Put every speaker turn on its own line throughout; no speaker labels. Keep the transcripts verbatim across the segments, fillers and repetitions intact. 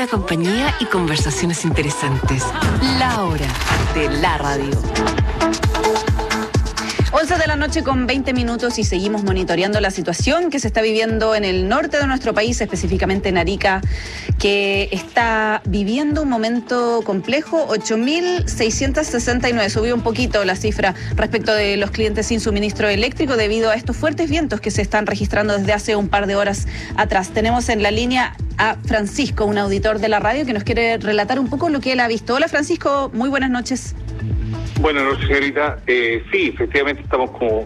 compañía y conversaciones interesantes. La hora de la radio.
once de la noche con veinte minutos y seguimos monitoreando la situación que se está viviendo en el norte de nuestro país, específicamente en Arica, que está viviendo un momento complejo. ocho mil seiscientos sesenta y nueve, subió un poquito la cifra respecto de los clientes sin suministro eléctrico debido a estos fuertes vientos que se están registrando desde hace un par de horas atrás. Tenemos en la línea a Francisco, un auditor de la radio, que nos quiere relatar un poco lo que él ha visto. Hola Francisco, muy buenas noches.
Buenas noches, señorita. Eh, sí, efectivamente estamos como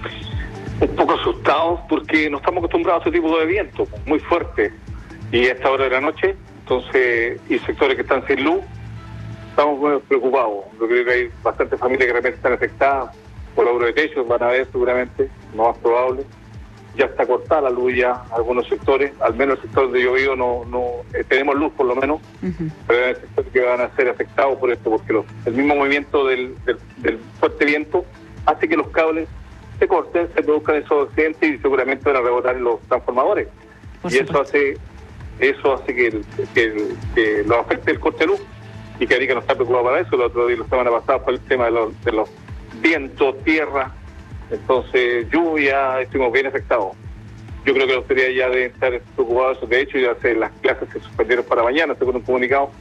un poco asustados porque no estamos acostumbrados a ese tipo de viento muy fuerte. Y a esta hora de la noche, entonces, y sectores que están sin luz, estamos muy preocupados. Yo creo que hay bastantes familias que de repente están afectadas por obra de techo, van a ver seguramente, no más probable. Ya está cortada la luz ya, algunos sectores, al menos el sector donde yo vivo no, no eh, tenemos luz por lo menos, uh-huh. Pero hay sectores que van a ser afectados por esto, porque los, el mismo movimiento del, del, del fuerte viento hace que los cables se corten, se produzcan esos accidentes y seguramente van a rebotar en los transformadores. Por y supuesto. eso hace eso hace que, el, que, el, que lo afecte el corte de luz, y que Arica no está preocupado para eso. El otro día, la semana pasada, fue el tema de los, de los vientos, tierra. Entonces, lluvia, estuvimos bien afectados. Yo creo que la autoridad ya debe estar preocupada de eso. De hecho, ya se, las clases se suspendieron para mañana, según un comunicado.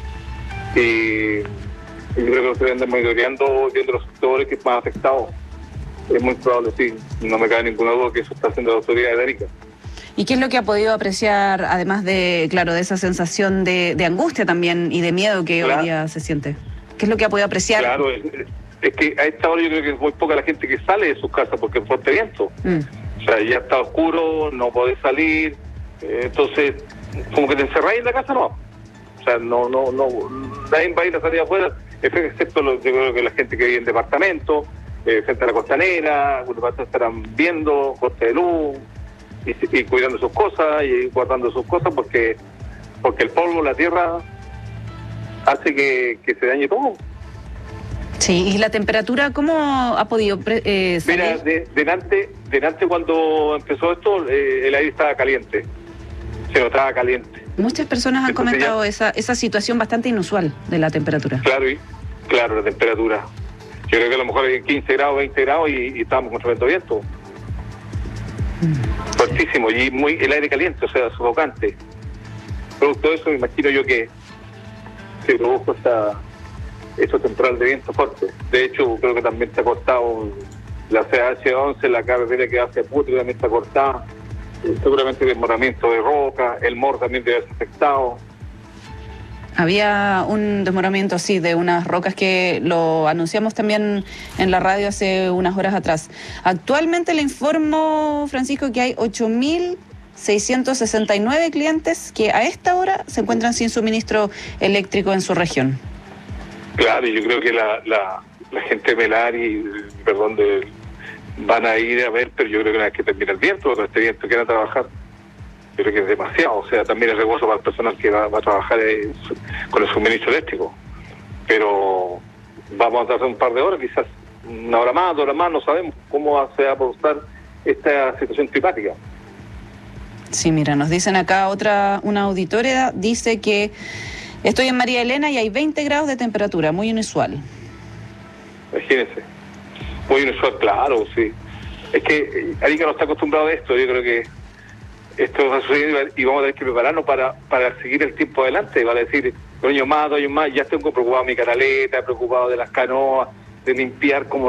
Y, y yo creo que la autoridad anda monitoreando, viendo los sectores que están afectados. Es muy probable, sí. No me cabe ninguna duda que eso está haciendo la autoridad de Arica.
¿Y qué es lo que ha podido apreciar, además de, claro, de esa sensación de, de angustia también y de miedo que claro. hoy día se siente? ¿Qué es lo que ha podido apreciar?
Claro, es, es que a esta hora yo creo que es muy poca la gente que sale de sus casas porque es fuerte viento. Mm. O sea, ya está oscuro, no podés salir, eh, entonces, como que te encerráis en la casa, no. O sea, no, no, no, nadie va a ir a salir afuera, excepto los, yo creo que la gente que vive en departamento, eh, frente a la costanera, algunos estarán viendo, corte de luz, y, y cuidando sus cosas, y guardando sus cosas, porque porque el polvo, la tierra, hace que, que se dañe todo.
Sí, ¿y la temperatura cómo ha podido eh, salir?
Mira, de, delante, delante cuando empezó esto, eh, el aire estaba caliente, se notaba caliente.
Muchas personas han Entonces comentado ya, esa esa situación bastante inusual de la temperatura.
Claro, y, claro, la temperatura. Yo creo que a lo mejor hay quince grados, veinte grados y, y estábamos con tremendo viento. Mm. Fuertísimo, y muy el aire caliente, o sea, sofocante. Producto de eso, me imagino yo que se produjo esta... Eso temporal de viento fuerte. De hecho, creo que también está cortado la C H once, la carretera que hace Putri también está cortada. Seguramente desmoronamiento de roca, el M O R también debe ser afectado.
Había un desmoronamiento, sí, de unas rocas que lo anunciamos también en la radio hace unas horas atrás. Actualmente le informo, Francisco, que hay ocho mil seiscientos sesenta y nueve clientes que a esta hora se encuentran sin suministro eléctrico en su región.
Claro, y yo creo que la, la, la gente de Melari, perdón, de, van a ir a ver, pero yo creo que una vez que termine el viento, cuando este viento quiera trabajar, yo creo que es demasiado. O sea, también es riesgoso para el personal que va, va a trabajar eh, con el suministro eléctrico. Pero vamos a hacer un par de horas, quizás una hora más, dos horas más, no sabemos cómo se va a producir esta situación climática.
Sí, mira, nos dicen acá otra, una auditoria dice que estoy en María Elena y hay veinte grados de temperatura, muy inusual.
Imagínense. Muy inusual, claro, sí. Es que Arica no está acostumbrado a esto. Yo creo que esto va a suceder y vamos a tener que prepararnos para, para seguir el tiempo adelante. Va a decir, dos años más, dos años más, ya estoy preocupado de mi canaleta, preocupado de las canoas, de limpiar como